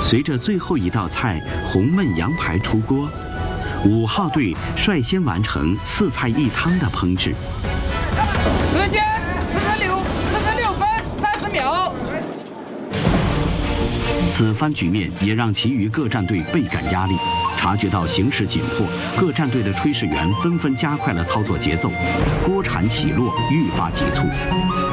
随着最后一道菜红焖羊排出锅，5号队率先完成4菜1汤的烹制。 时间46分30秒。 此番局面也让其余各战队倍感压力。察觉到形势紧迫，各战队的炊事员纷纷加快了操作节奏，锅铲起落愈发急促。